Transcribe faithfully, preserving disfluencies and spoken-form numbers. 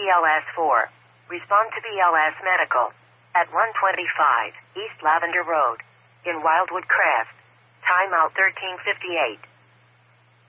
B L S four. Respond to B L S Medical. At one twenty-five East Lavender Road. In Wildwood Crest. Timeout thirteen fifty-eight.